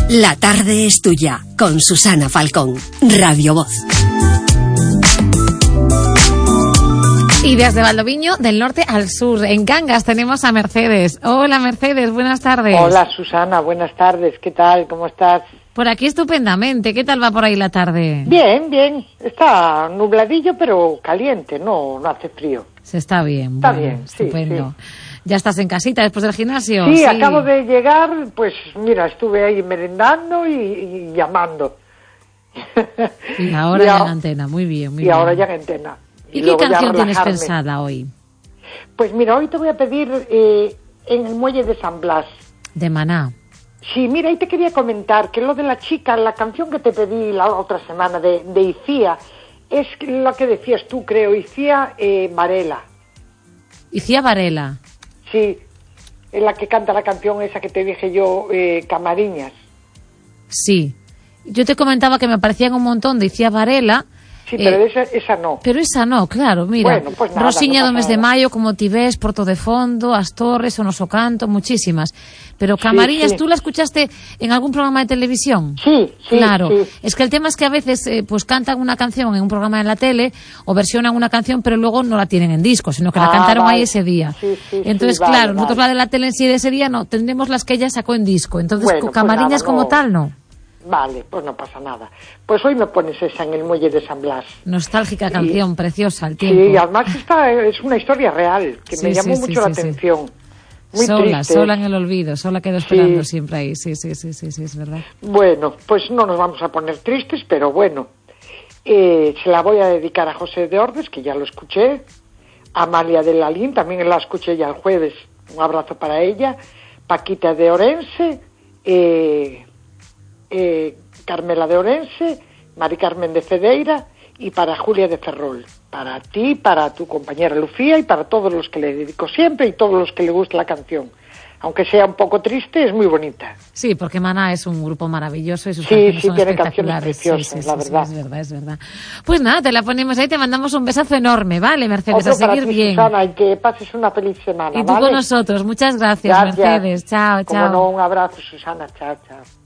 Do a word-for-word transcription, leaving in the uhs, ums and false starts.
La tarde es tuya, con Susana Falcón, Radio Voz. Y desde Valdoviño, del norte al sur, en Cangas, tenemos a Mercedes. Hola, Mercedes, buenas tardes. Hola, Susana, buenas tardes. ¿Qué tal? ¿Cómo estás? Por aquí estupendamente. ¿Qué tal va por ahí la tarde? Bien, bien. Está nubladillo, pero caliente, no, no hace frío. Se está bien. Está bueno, bien, sí, estupendo. sí. ¿Ya estás en casita después del gimnasio? Sí, Sí, acabo de llegar, pues mira, estuve ahí merendando y, y llamando. Y ahora y ya a... en antena, muy bien, muy y bien. ahora ya en antena. ¿Y, y qué canción tienes relajarme. pensada hoy? Pues mira, hoy te voy a pedir eh, En el muelle de San Blas. De Maná. Sí, mira, ahí te quería comentar que lo de la chica, la canción que te pedí la otra semana de, de Icía, es lo que decías tú, creo, Icía eh, Varela. Icía Varela. Sí, es la que canta la canción esa que te dije yo, eh, Camariñas. Sí. Yo te comentaba que me parecían un montón de Icía Varela. Sí, pero eh, esa, esa no. Pero esa no, claro, mira. Bueno, pues nada, Rosiña no do mes pasa de nada. maio, como ti ves, Porto de Fondo, As Torres, O Noso Canto, muchísimas. Pero Camariñas, sí. ¿tú la escuchaste en algún programa de televisión? Sí, sí, Claro. sí. Es que el tema es que a veces eh, pues cantan una canción en un programa de la tele o versionan una canción, pero luego no la tienen en disco, sino que la Ah, cantaron vale. ahí ese día. Sí, sí, Entonces, sí, vale, claro, vale. nosotros la de la tele en sí de ese día no, tendremos las que ella sacó en disco. Entonces, Bueno, pues Camariñas nada, como no. tal, no. Vale, pues no pasa nada. Pues hoy me pones esa En el muelle de San Blas. Nostálgica canción, preciosa, el Sí, tiempo. y además esta es una historia real, que Sí, me llamó sí, mucho sí, la sí, sí. atención. Muy sola, triste. sola en el olvido, sola quedo esperando Sí. siempre ahí, sí, sí, sí, sí, sí, es verdad. Bueno, pues no nos vamos a poner tristes, pero bueno, eh, se la voy a dedicar a José de Ordes, que ya lo escuché, a Amalia de Lalín, también la escuché ya el jueves, un abrazo para ella, Paquita de Orense, eh, eh, Carmela de Orense, Mari Carmen de Cedeira y para Julia de Ferrol, para ti, para tu compañera Lucía y para todos los que le dedico siempre y todos los que le gusta la canción. Aunque sea un poco triste, es muy bonita. Sí, porque Maná es un grupo maravilloso y sus Sí, canciones sí, son tiene canciones espectaculares. preciosas, Sí, sí, la sí, sí, verdad. es verdad, es verdad. Pues nada, te la ponemos ahí, te mandamos un besazo enorme, ¿vale, Mercedes? Otro a seguir para ti, bien. Susana, y que pases una feliz semana, Y tú ¿vale? con nosotros, muchas gracias, Gracias. Mercedes. Chao, Como chao. no, un abrazo, Susana. Chao, chao.